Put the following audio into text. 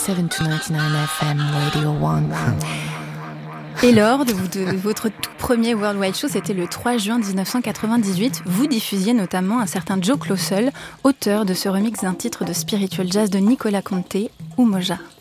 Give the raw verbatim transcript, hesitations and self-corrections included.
seven to ninety-nine F M Radio one. Et lors de, de votre tout premier Worldwide Show, c'était le trois juin dix-neuf cent quatre-vingt-dix-huit, vous diffusiez notamment un certain Joe Closel, auteur de ce remix d'un titre de spiritual jazz de Nicolas Conte, Umoja.